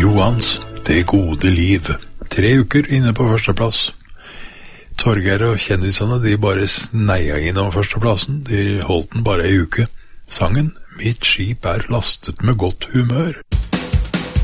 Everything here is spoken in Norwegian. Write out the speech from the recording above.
Johans Det gode liv. 3 uker inne på førsteplass. Torgeir og kjendisene, de bare sneia innom førsteplassen. De holdt den bare 1 uke. Sangen Mitt skip lastet med godt humør.